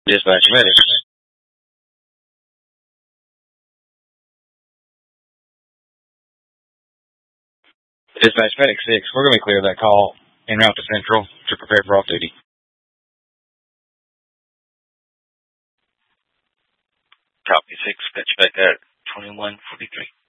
Dispatch medic. Dispatch medic 6. We're going to clear that call en route to Central to prepare for off duty. Copy 6. Fetch back at 2143.